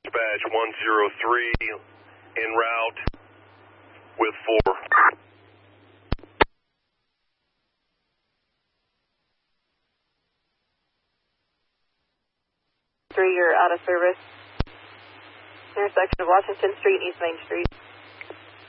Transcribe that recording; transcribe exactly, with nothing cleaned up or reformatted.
dispatch one zero three, en route with four. Three, you're out of service. Intersection of Washington Street and East Main Street.